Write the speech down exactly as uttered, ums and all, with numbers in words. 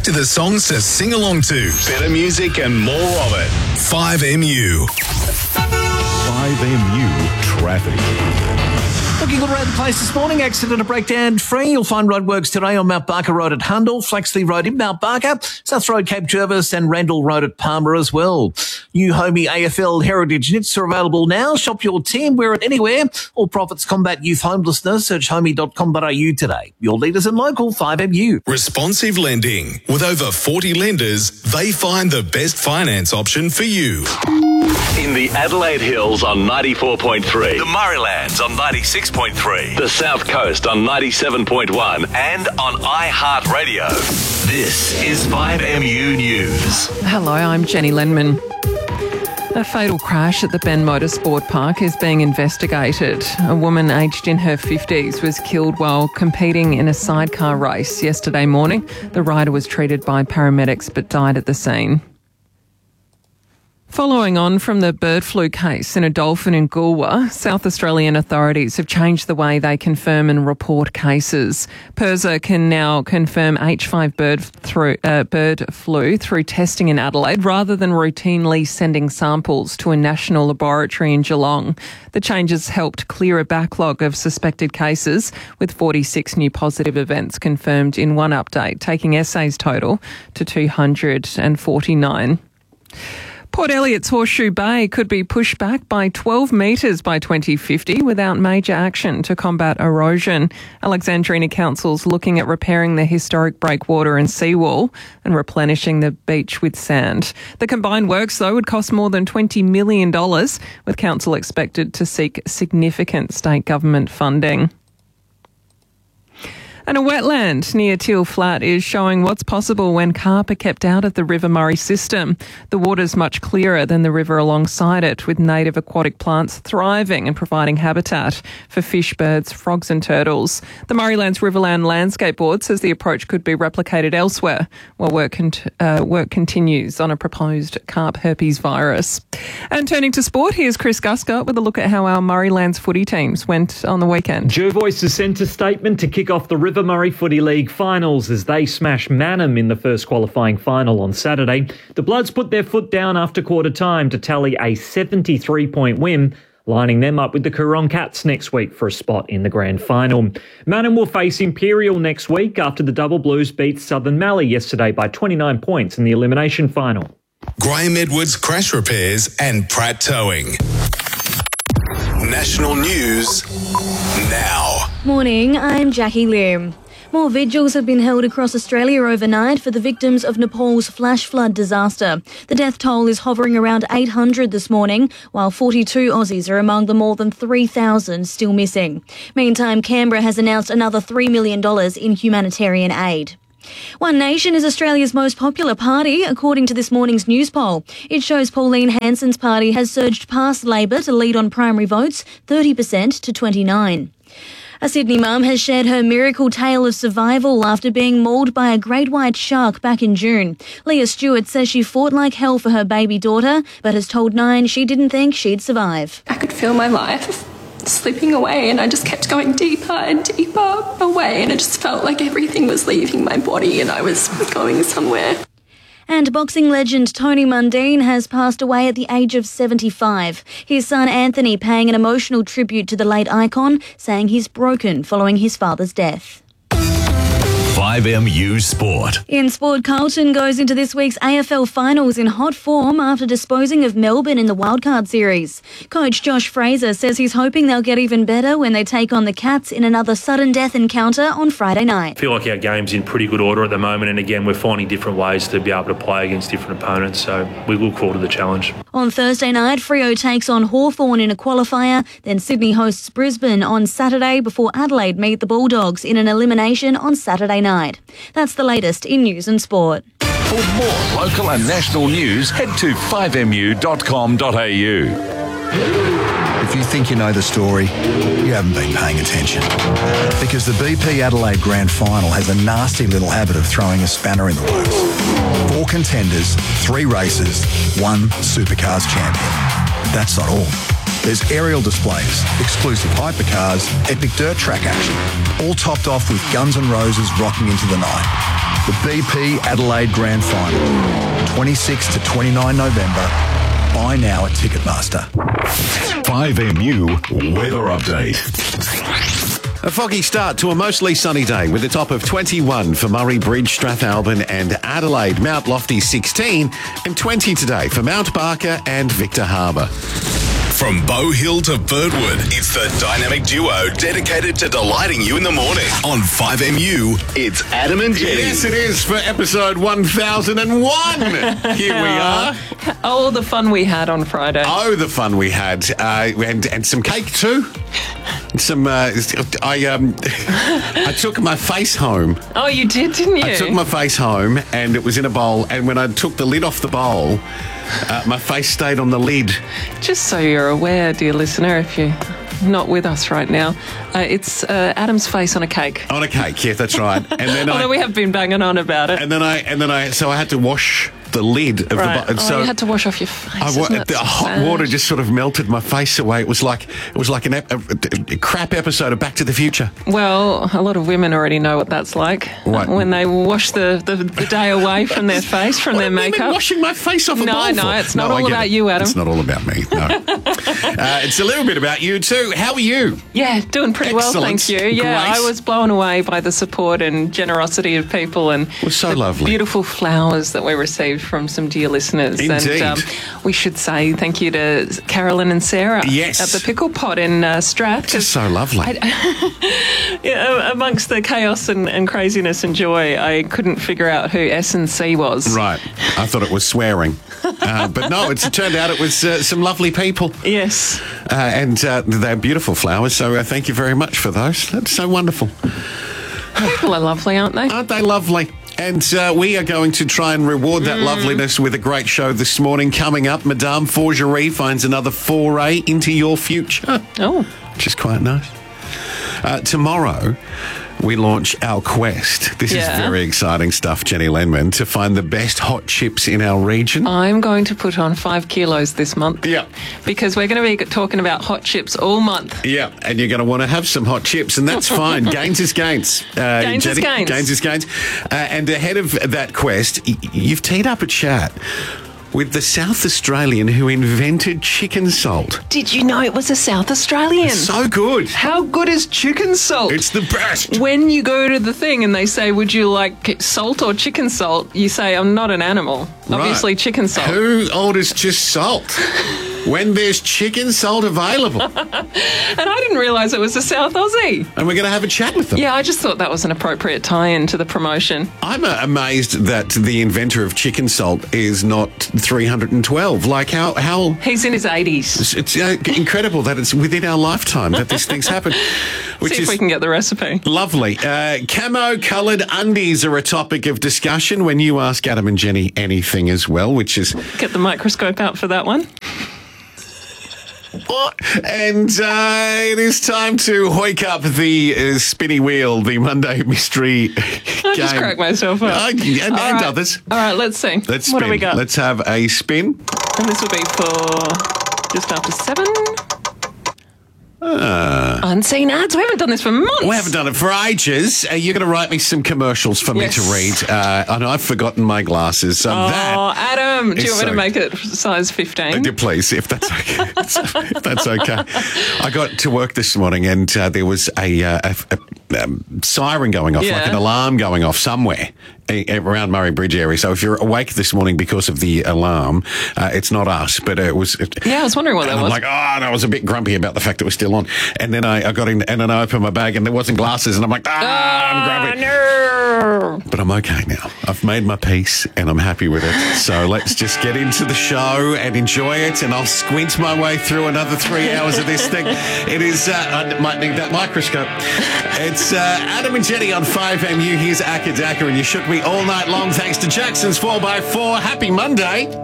to the songs to sing along to. Better music and more of it. five M U. five M U Traffic. Looking good around the place this morning. Accident and breakdown free. You'll find roadworks today on Mount Barker Road at Hundle, Flaxley Road in Mount Barker, South Road Cape Jervis and Randall Road at Palmer as well. New Homey A F L Heritage Knits are available now. Shop your team, wear it anywhere. All profits combat youth homelessness. Search homey dot com dot a u today. Your leaders in local five M U. Responsive lending. With over forty lenders, they find the best finance option for you. In the Adelaide Hills on ninety-four point three, the Murraylands on ninety-six point three, the South Coast on ninety-seven point one, and on iHeartRadio. This is five M U News. Hello, I'm Jenny Lenman. A fatal crash at the Ben Motorsport Park is being investigated. A woman aged in her fifties was killed while competing in a sidecar race yesterday morning. The rider was treated by paramedics but died at the scene. Following on from the bird flu case in a dolphin in Goolwa, South Australian authorities have changed the way they confirm and report cases. PIRSA can now confirm H five bird, through, uh, bird flu through testing in Adelaide rather than routinely sending samples to a national laboratory in Geelong. The changes helped clear a backlog of suspected cases, with forty-six new positive events confirmed in one update, taking S A's total to two hundred forty-nine. Port Elliott's Horseshoe Bay could be pushed back by twelve metres by twenty fifty without major action to combat erosion. Alexandrina Council's looking at repairing the historic breakwater and seawall and replenishing the beach with sand. The combined works, though, would cost more than twenty million dollars, with Council expected to seek significant state government funding. And a wetland near Teal Flat is showing what's possible when carp are kept out of the River Murray system. The water's much clearer than the river alongside it, with native aquatic plants thriving and providing habitat for fish, birds, frogs and turtles. The Murraylands Riverland Landscape Board says the approach could be replicated elsewhere while work, cont- uh, work continues on a proposed carp herpes virus. And turning to sport, here's Chris Guscott with a look at how our Murraylands footy teams went on the weekend. Jervois's sent a statement to kick off the River Murray Footy League finals as they smashed Mannum in the first qualifying final on Saturday. The Bloods put their foot down after quarter time to tally a seventy-three point win, lining them up with the Coorong Cats next week for a spot in the grand final. Mannum will face Imperial next week after the Double Blues beat Southern Mallee yesterday by twenty-nine points in the elimination final. Graham Edwards Crash Repairs and Pratt Towing. National news now. Morning, I'm Jackie Lim. More vigils have been held across Australia overnight for the victims of Nepal's flash flood disaster. The death toll is hovering around eight hundred this morning, while forty-two Aussies are among the more than three thousand still missing. Meantime, Canberra has announced another three million dollars in humanitarian aid. One Nation is Australia's most popular party, according to this morning's news poll. It shows Pauline Hanson's party has surged past Labor to lead on primary votes, thirty percent to twenty-nine. A Sydney mum has shared her miracle tale of survival after being mauled by a great white shark back in June. Leah Stewart says she fought like hell for her baby daughter, but has told Nine she didn't think she'd survive. I could feel my life slipping away, and I just kept going deeper and deeper away, and it just felt like everything was leaving my body and I was going somewhere. And boxing legend Tony Mundine has passed away at the age of seventy-five. His son Anthony paying an emotional tribute to the late icon, saying he's broken following his father's death. five M U Sport. In sport, Carlton goes into this week's A F L finals in hot form after disposing of Melbourne in the wildcard series. Coach Josh Fraser says he's hoping they'll get even better when they take on the Cats in another sudden death encounter on Friday night. I feel like our game's in pretty good order at the moment, and again, we're finding different ways to be able to play against different opponents, so we look forward to the challenge. On Thursday night, Freo takes on Hawthorn in a qualifier, then Sydney hosts Brisbane on Saturday before Adelaide meet the Bulldogs in an elimination on Saturday night. That's the latest in news and sport. For more local and national news, head to five m u dot com dot a u. If you think you know the story, you haven't been paying attention. Because the B P Adelaide Grand Final has a nasty little habit of throwing a spanner in the works. Four contenders, three races, one Supercars champion. That's not all. There's aerial displays, exclusive hypercars, epic dirt track action, all topped off with Guns N' Roses rocking into the night. The B P Adelaide Grand Final, twenty-sixth to twenty-ninth November. Buy now at Ticketmaster. five M U Weather Update. A foggy start to a mostly sunny day with a top of twenty-one for Murray Bridge, Strathalbyn and Adelaide. Mount Lofty sixteen and twenty today for Mount Barker and Victor Harbour. From Bow Hill to Birdwood, it's the dynamic duo dedicated to delighting you in the morning. On five M U, it's Adam and Jenny. Yes, it is for episode one thousand one. Here we are. Oh, the fun we had on Friday. Oh, the fun we had. Uh, and, and some cake too. Some, uh, I um, I took my face home. Oh, you did, didn't you? I took my face home and it was in a bowl. And when I took the lid off the bowl, uh, my face stayed on the lid. Just so you're aware, dear listener, if you're not with us right now, uh, it's uh, Adam's face on a cake. On a cake, yeah, that's right. And then Although I, we have been banging on about it. And then I, and then I, so I had to wash the lid of right. the bowl. Oh, So you had to wash off your face. I, Isn't that the so hot sad? water just sort of melted my face away. It was like it was like an ep- a, a, a crap episode of Back to the Future. Well, a lot of women already know what that's like. What? When they wash the, the, the day away from their face, from What their have you been makeup. washing my face off a No, bowl no, for? it's not No, I all get about it. you, Adam. It's not all about me, no. uh, it's a little bit about you too. How are you? Yeah, doing pretty well, Excellent. thank you. Yeah, Great. I was blown away by the support and generosity of people and It was so the lovely. beautiful flowers that we received from some dear listeners. Indeed. And um, we should say thank you to Carolyn and Sarah Yes. at the Pickle Pot in uh, Strath. Just so lovely. Yeah, amongst the chaos and, and craziness and joy, I couldn't figure out who S and C was. Right. I thought it was swearing. Uh, but no, it's, it turned out it was uh, some lovely people. Yes. Uh, and uh, they're beautiful flowers, so uh, thank you very much for those. That's so wonderful. People are lovely, aren't they? Aren't they lovely? And uh, we are going to try and reward that Mm. loveliness with a great show this morning. Coming up, Madame Forgerie finds another foray into your future. Oh. Which is quite nice. Uh, tomorrow, we launch our quest. This Yeah. is very exciting stuff, Jenny Lenman, to find the best hot chips in our region. I'm going to put on five kilos this month. Yeah. Because we're going to be talking about hot chips all month. Yeah, and you're going to want to have some hot chips, and that's fine. Gains is gains. Uh, Gains is Jenny. gains. Gains is gains. Uh, and ahead of that quest, y- you've teed up a chat with the South Australian who invented chicken salt. Did you know it was a South Australian? So good. How good is chicken salt? It's the best. When you go to the thing and they say, would you like salt or chicken salt? You say, I'm not an animal. Obviously, Right. chicken salt. Who orders just salt when there's chicken salt available? And I didn't realise it was a South Aussie. And we're going to have a chat with them. Yeah, I just thought that was an appropriate tie-in to the promotion. I'm uh, amazed that the inventor of chicken salt is not three hundred twelve. Like, how... how He's in his eighties. It's, it's uh, incredible that it's within our lifetime that this thing's happened. Which See if is we can get the recipe. lovely. Uh, camo-coloured undies are a topic of discussion when you ask Adam and Jenny anything as well, which is... Get the microscope out for that one. And uh, it is time to hoik up the uh, spinny wheel, the Monday mystery I game. just cracked myself up. Uh, and and All right. others. All right, let's see. Let's what spin. do we got? Let's have a spin. And this will be for just after seven. Uh, Unseen ads. We haven't done this for months. we haven't done it for ages. Uh, you're going to write me some commercials for Yes. me to read. Uh, and I've forgotten my glasses. So Oh, that... Adam, do you is want me to so- make it size fifteen? Uh, please, if that's okay. if that's okay. I got to work this morning and uh, there was a, uh, a, a um, siren going off, Yeah. like an alarm going off somewhere a, around Murray Bridge area. So if you're awake this morning because of the alarm, uh, it's not us, but it was. It, Yeah, I was wondering what that and I'm was. like, oh, and I was a bit grumpy about the fact it was still on. And then I, I got in, and then I opened my bag and there wasn't glasses, and I'm like, ah, I'm grumpy. no. But I'm okay now. I've made my peace and I'm happy with it. So let's just get into the show and enjoy it. And I'll squint my way through another three hours of this thing. It is, uh, I might need that microscope. It's uh, Adam and Jenny on five M U. Here's Akadaka, and you shook me all night long thanks to Jackson's four by four. Happy Monday.